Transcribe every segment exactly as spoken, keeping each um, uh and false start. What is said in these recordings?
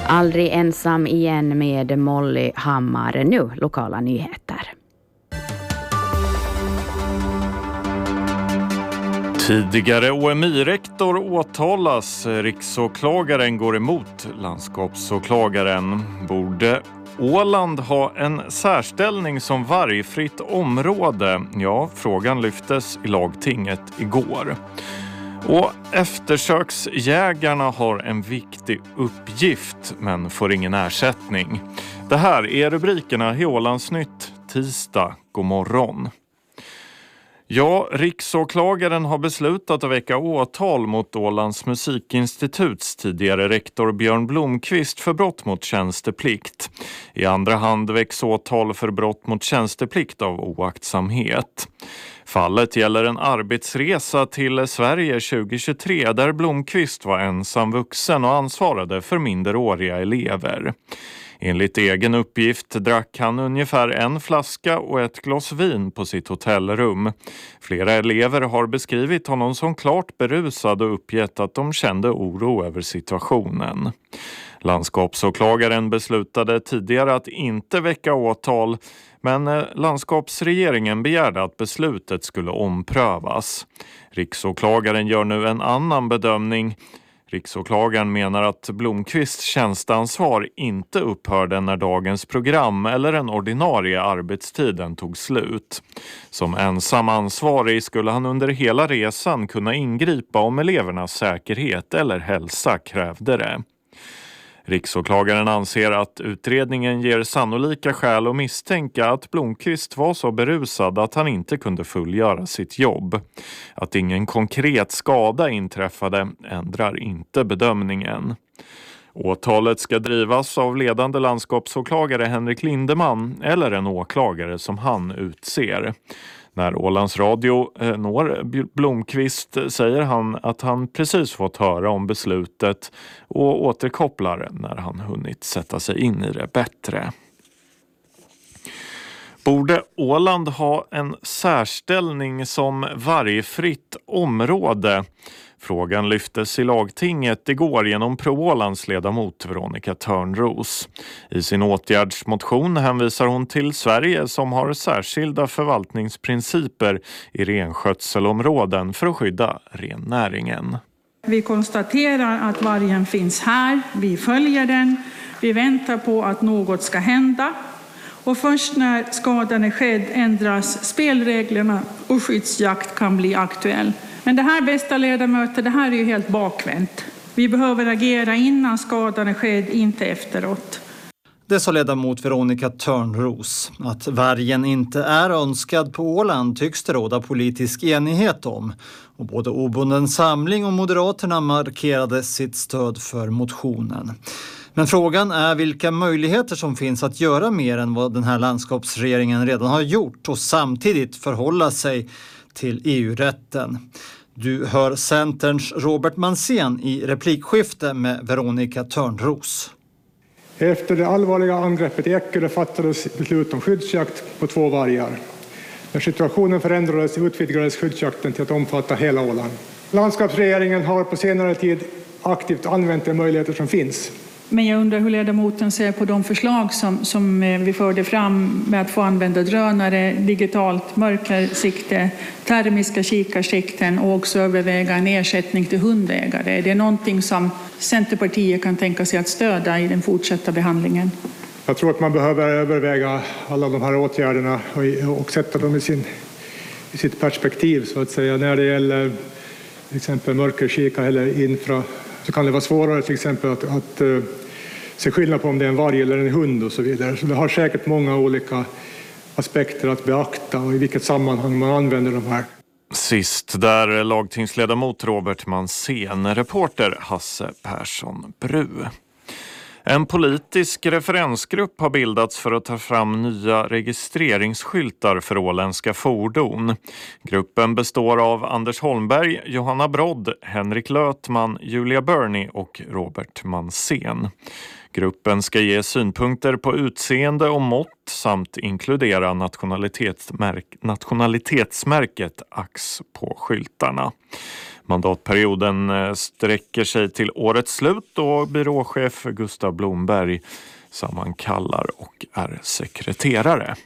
Aldrig ensam igen med Molly Hammar. Nu lokala nyheter. Tidigare O M I-rektor åtalas. Riksåklagaren går emot landskapsåklagaren. Borde Åland ha en särställning som vargfritt område? Ja, frågan lyftes i lagtinget igår. Och eftersöksjägarna har en viktig uppgift men får ingen ersättning. Det här är rubrikerna i Ålandsnytt tisdag. God morgon. Ja, Riksåklagaren har beslutat att väcka åtal mot Ålands musikinstituts tidigare rektor Björn Blomqvist för brott mot tjänsteplikt. I andra hand väcks åtal för brott mot tjänsteplikt av oaktsamhet. Fallet gäller en arbetsresa till Sverige tjugohundratjugotre där Blomqvist var ensam vuxen och ansvarade för minderåriga elever. Enligt egen uppgift drack han ungefär en flaska och ett glas vin på sitt hotellrum. Flera elever har beskrivit honom som klart berusad och uppgett att de kände oro över situationen. Landskapsåklagaren beslutade tidigare att inte väcka åtal, men landskapsregeringen begärde att beslutet skulle omprövas. Riksåklagaren gör nu en annan bedömning. Riksåklagaren menar att Blomqvists tjänsteansvar inte upphörde när dagens program eller den ordinarie arbetstiden tog slut. Som ensam ansvarig skulle han under hela resan kunna ingripa om elevernas säkerhet eller hälsa krävde det. Riksåklagaren anser att utredningen ger sannolika skäl att misstänka att Blomqvist var så berusad att han inte kunde fullgöra sitt jobb. Att ingen konkret skada inträffade ändrar inte bedömningen. Åtalet ska drivas av ledande landskapsåklagare Henrik Lindeman eller en åklagare som han utser. När Ålands Radio eh, når Blomqvist säger han att han precis fått höra om beslutet och återkopplar när han hunnit sätta sig in i det bättre. Borde Åland ha en särställning som vargfritt område? Frågan lyftes i lagtinget igår genom Pro-Ålands ledamot Veronica Törnros. I sin åtgärdsmotion hänvisar hon till Sverige som har särskilda förvaltningsprinciper i renskötselområden för att skydda rennäringen. Vi konstaterar att vargen finns här, vi följer den, vi väntar på att något ska hända. Och först när skadan är skedd ändras spelreglerna och skyddsjakt kan bli aktuell. Men det här, bästa ledamöter, det här är ju helt bakvänt. Vi behöver agera innan skadan är skedd, inte efteråt. Det sa ledamot Veronica Törnros. Att vargen inte är önskad på Åland tycks det råda politisk enighet om. Och både Obunden samling och Moderaterna markerade sitt stöd för motionen. Men frågan är vilka möjligheter som finns att göra mer än vad den här landskapsregeringen redan har gjort och samtidigt förhålla sig till E U-rätten. Du hör Centerns Robert Mansén i replikskifte med Veronica Törnros. Efter det allvarliga angreppet i Ekerö fattades beslut om skyddsjakt på två vargar. När situationen förändrades utvidgades skyddsjakten till att omfatta hela Åland. Landskapsregeringen har på senare tid aktivt använt de möjligheter som finns. Men jag undrar hur ledamoten ser på de förslag som, som vi förde fram med att få använda drönare, digitalt mörkersikte, termiska kikarsikten och också överväga en ersättning till hundägare. Är det någonting som Centerpartiet kan tänka sig att stödja i den fortsatta behandlingen? Jag tror att man behöver överväga alla de här åtgärderna och, och sätta dem i, sin, i sitt perspektiv så att säga. När det gäller till exempel mörkerkika eller infra så kan det vara svårare till exempel att, att uh, se skillnad på om det är en varg eller en hund och så vidare. Så det har säkert många olika aspekter att beakta och i vilket sammanhang man använder de här. Sist där lagtingsledamot Robert Mansén, reporter Hasse Persson Bru. En politisk referensgrupp har bildats för att ta fram nya registreringsskyltar för åländska fordon. Gruppen består av Anders Holmberg, Johanna Brodd, Henrik Lötman, Julia Burney och Robert Mansén. Gruppen ska ge synpunkter på utseende och mått samt inkludera nationalitetsmärk- nationalitetsmärket A X på skyltarna. Mandatperioden sträcker sig till årets slut och byråchef Gustav Blomberg sammankallar och är sekreterare.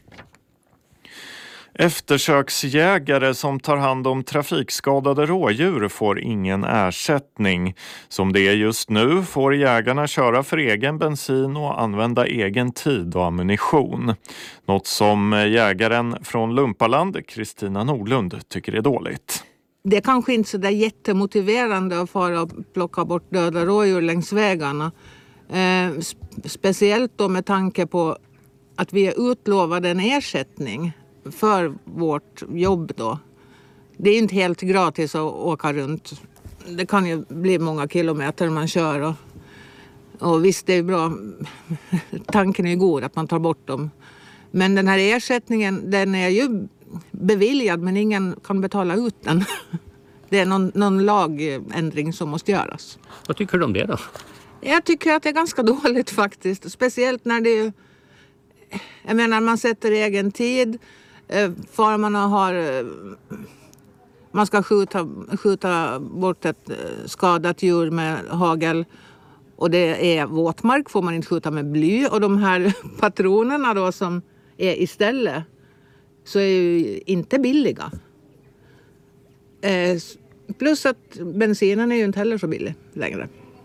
Eftersöksjägare som tar hand om trafikskadade rådjur får ingen ersättning. Som det är just nu får jägarna köra för egen bensin och använda egen tid och ammunition. Något som jägaren från Lumpaland, Kristina Nordlund, tycker är dåligt. Det är kanske inte så där jättemotiverande att fara och plocka bort döda rådjur längs vägarna. Eh, speciellt då med tanke på att vi är utlovade en ersättning för vårt jobb då. Det är inte helt gratis att åka runt. Det kan ju bli många kilometer man kör. Och, och visst, det är bra. Tanken är god att man tar bort dem. Men den här ersättningen, den är ju beviljad men ingen kan betala ut den. Det är någon, någon lagändring som måste göras. Vad tycker du om det då? Jag tycker att det är ganska dåligt faktiskt. Speciellt när det, jag menar, man sätter egen tid. Farmarna har, man ska skjuta, skjuta bort ett skadat djur med hagel. Och det är våtmark, får man inte skjuta med bly. Och de här patronerna då som är istället så är ju inte billiga. Plus att bensinen är ju inte heller så billig längre.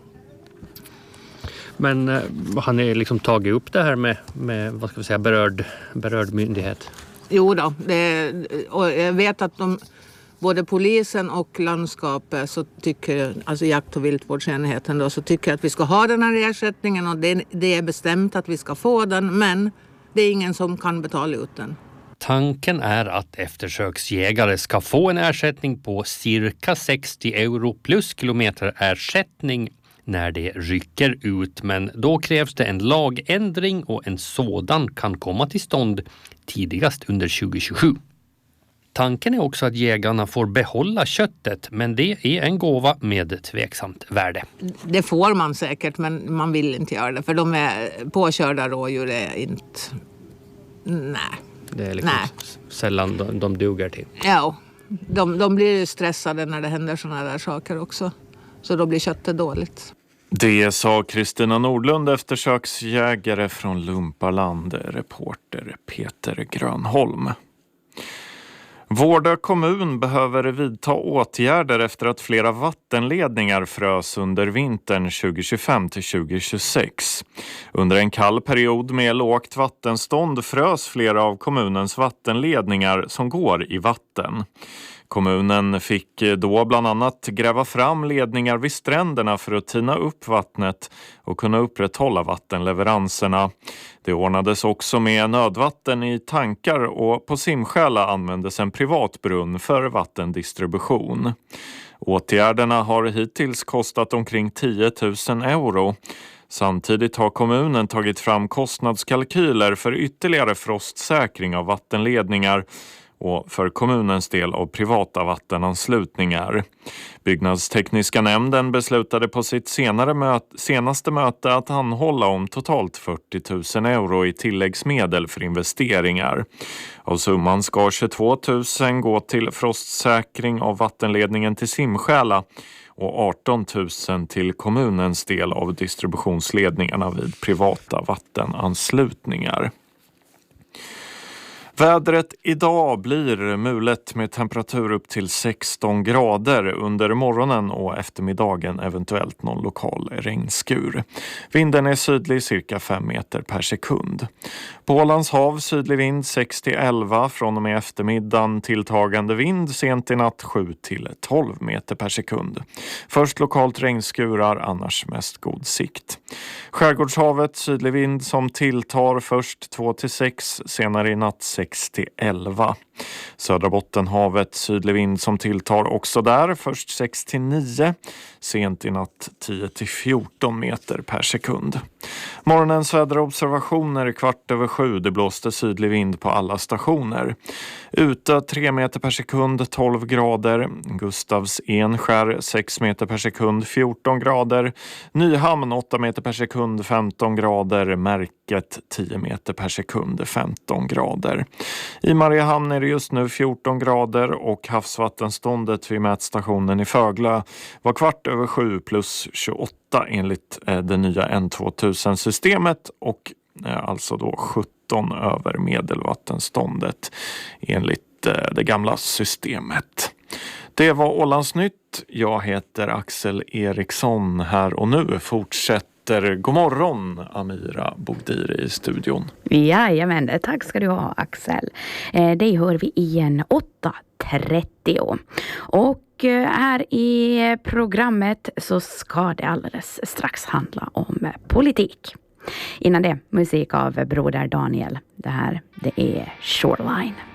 Men eh, han är liksom tagit upp det här med, med vad ska vi säga, berörd, berörd myndighet? Jo då, det, och jag vet att de, både polisen och landskapet så tycker, alltså jakt- och viltvårdsenheten då, så tycker att vi ska ha den här ersättningen och det, det är bestämt att vi ska få den, men det är ingen som kan betala ut den. Tanken är att eftersöksjägare ska få en ersättning på cirka sextio euro plus kilometerersättning när det rycker ut, men då krävs det en lagändring och en sådan kan komma till stånd tidigast under tjugo tjugosju. Tanken är också att jägarna får behålla köttet, men det är en gåva med tveksamt värde. Det får man säkert, men man vill inte göra det, för de är påkörda rådjur är inte... Nej. Det är liksom Nej. sällan de, de duger till. Ja, de, de blir stressade när det händer såna där saker också. Så då blir köttet dåligt. Det sa Kristina Nordlund, eftersöksjägare från Lumpaland, reporter Peter Grönholm. Vårda kommun behöver vidta åtgärder efter att flera vattenledningar frös under vintern tjugo tjugofem till tjugo tjugosex. Under en kall period med lågt vattenstånd frös flera av kommunens vattenledningar som går i vatten. Kommunen fick då bland annat gräva fram ledningar vid stränderna för att tina upp vattnet och kunna upprätthålla vattenleveranserna. Det ordnades också med nödvatten i tankar och på Simskäla användes en privat brunn för vattendistribution. Åtgärderna har hittills kostat omkring tio tusen euro. Samtidigt har kommunen tagit fram kostnadskalkyler för ytterligare frostsäkring av vattenledningar och för kommunens del av privata vattenanslutningar. Byggnadstekniska nämnden beslutade på sitt senare möte, senaste möte att anhålla om totalt fyrtio tusen euro i tilläggsmedel för investeringar. Av summan ska tjugotvå tusen gå till frostsäkring av vattenledningen till Simskäla och arton tusen till kommunens del av distributionsledningarna vid privata vattenanslutningar. Vädret idag blir mulet med temperatur upp till sexton grader, under morgonen och eftermiddagen eventuellt någon lokal regnskur. Vinden är sydlig cirka fem meter per sekund. På Ålands hav sydlig vind sex till elva, från och med eftermiddagen tilltagande vind sent i natt sju till tolv meter per sekund. Först lokalt regnskurar, annars mest god sikt. Skärgårdshavet sydlig vind som tilltar först två till sex, senare i natt sex till elva. Södra Bottenhavet sydlig vind som tilltar också där, först sex till nio, sent i natt tio till fjorton meter per sekund. Morgonens väderobservationer kvart över sju. Det blåste sydlig vind på alla stationer. Ute tre meter per sekund, tolv grader. Gustavs Enskär sex meter per sekund, fjorton grader. Nyhamn åtta meter per sekund, femton grader. Märket tio meter per sekund, femton grader. I Mariehamn är det just nu fjorton grader och havsvattenståndet vid mätstationen i Fögla var kvart över sju plus tjugoåtta enligt det nya N tvåtusen-systemet och alltså då sjutton över medelvattenståndet enligt det gamla systemet. Det var Ålandsnytt. Jag heter Axel Eriksson här och nu fortsätter. God morgon, Amira Bogdiri i studion. Jajamän, tack ska du ha, Axel. Det hör vi igen åtta trettio. Och här i programmet så ska det alldeles strax handla om politik. Innan det, musik av Broder Daniel. Det här, det är Shoreline.